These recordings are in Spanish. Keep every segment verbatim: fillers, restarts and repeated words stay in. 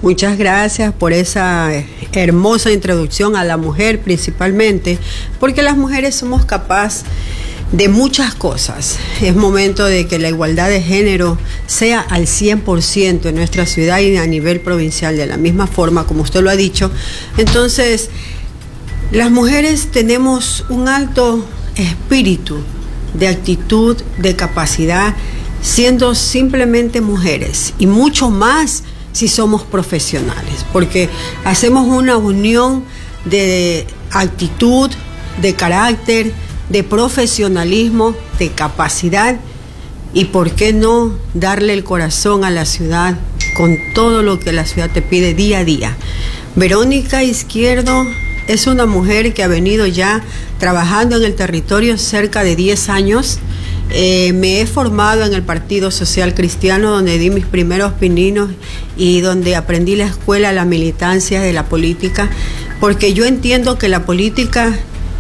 Muchas gracias por esa hermosa introducción a la mujer principalmente, porque las mujeres somos capaces de muchas cosas. Es momento de que la igualdad de género sea al cien por ciento en nuestra ciudad y a nivel provincial, de la misma forma como usted lo ha dicho. Entonces, las mujeres tenemos un alto espíritu de actitud, de capacidad, siendo simplemente mujeres, y mucho más si somos profesionales, porque hacemos una unión de actitud, de carácter, de profesionalismo, de capacidad, y por qué no darle el corazón a la ciudad con todo lo que la ciudad te pide día a día. Verónica Izquierdo es una mujer que ha venido ya trabajando en el territorio cerca de diez años. Eh, me he formado en el Partido Social Cristiano, donde di mis primeros pininos y donde aprendí la escuela, la militancia de la política, porque yo entiendo que la política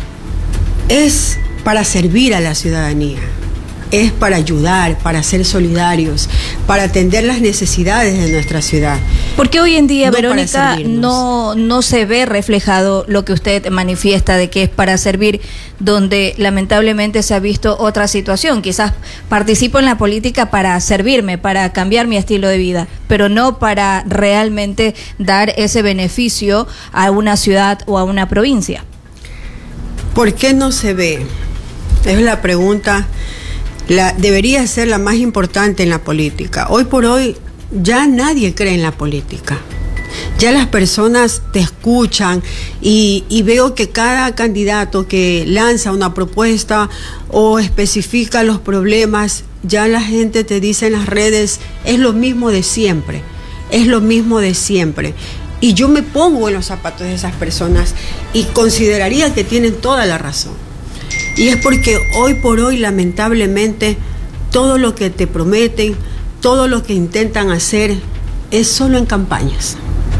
es para servir a la ciudadanía, es para ayudar, para ser solidarios, para atender las necesidades de nuestra ciudad. Porque hoy en día, no, Verónica, no, no se ve reflejado lo que usted manifiesta de que es para servir, donde lamentablemente se ha visto otra situación. Quizás participo en la política para servirme, para cambiar mi estilo de vida, pero no para realmente dar ese beneficio a una ciudad o a una provincia. ¿Por qué no se ve? Es la pregunta. La, debería ser la más importante en la política. Hoy por hoy ya nadie cree en la política. Ya las personas te escuchan y, y veo que cada candidato que lanza una propuesta o especifica los problemas, ya la gente te dice en las redes, es lo mismo de siempre, es lo mismo de siempre. Y yo me pongo en los zapatos de esas personas y consideraría que tienen toda la razón. Y es porque hoy por hoy, lamentablemente, todo lo que te prometen, todo lo que intentan hacer, es solo en campañas.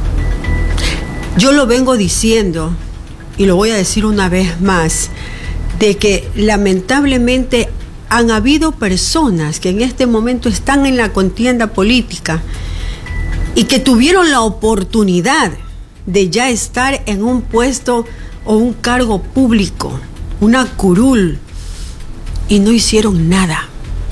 Yo lo vengo diciendo, y lo voy a decir una vez más, de que lamentablemente han habido personas que en este momento están en la contienda política y que tuvieron la oportunidad de ya estar en un puesto o un cargo público, una curul, y no hicieron nada.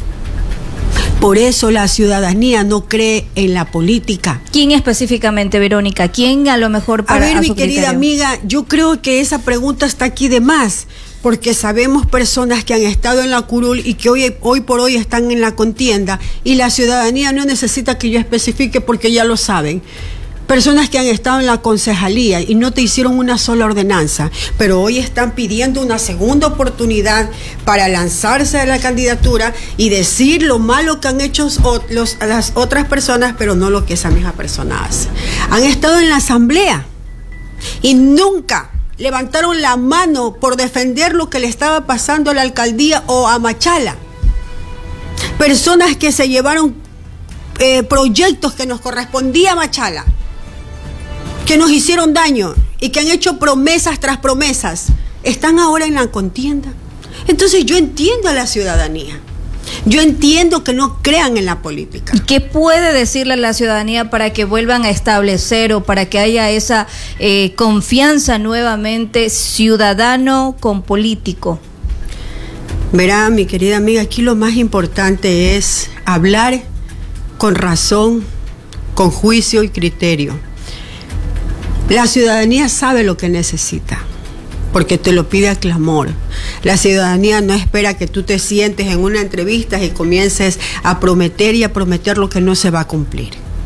Por eso la ciudadanía no cree en la política. ¿Quién específicamente, Verónica? ¿Quién a lo mejor para A ver, a mi su querida criterio? amiga, yo creo que esa pregunta está aquí de más, porque sabemos personas que han estado en la curul y que hoy, hoy por hoy están en la contienda, y la ciudadanía no necesita que yo especifique porque ya lo saben. Personas que han estado en la concejalía y no te hicieron una sola ordenanza, pero hoy están pidiendo una segunda oportunidad para lanzarse a la candidatura y decir lo malo que han hecho los, las otras personas, pero no lo que esa misma persona hace. Han estado en la asamblea y nunca levantaron la mano por defender lo que le estaba pasando a la alcaldía o a Machala. Personas que se llevaron eh, proyectos que nos correspondía a Machala, que nos hicieron daño y que han hecho promesas tras promesas, están ahora en la contienda. Entonces yo entiendo a la ciudadanía, yo entiendo que no crean en la política. ¿Y qué puede decirle a la ciudadanía para que vuelvan a establecer o para que haya esa eh, confianza nuevamente ciudadano con político? Verá, mi querida amiga, aquí lo más importante es hablar con razón, con juicio y criterio. La ciudadanía sabe lo que necesita, porque te lo pide a clamor. La ciudadanía no espera que tú te sientes en una entrevista y comiences a prometer y a prometer lo que no se va a cumplir.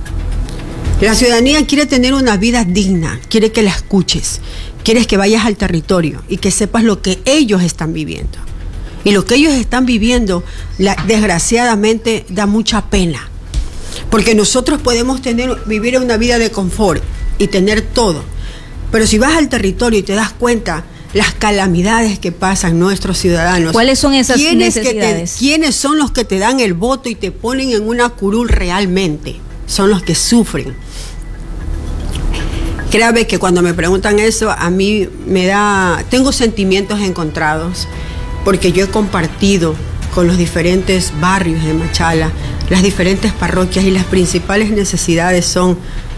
La ciudadanía quiere tener una vida digna, quiere que la escuches, quiere que vayas al territorio y que sepas lo que ellos están viviendo. Y lo que ellos están viviendo, la, desgraciadamente, da mucha pena, porque nosotros podemos tener, vivir una vida de confort y tener todo, pero si vas al territorio y te das cuenta las calamidades que pasan nuestros ciudadanos, ¿cuáles son esas ¿quiénes necesidades? Que te, ¿quiénes son los que te dan el voto y te ponen en una curul realmente? Son los que sufren. Créame que cuando me preguntan eso, a mí me da, tengo sentimientos encontrados, porque yo he compartido con los diferentes barrios de Machala, las diferentes parroquias, y las principales necesidades son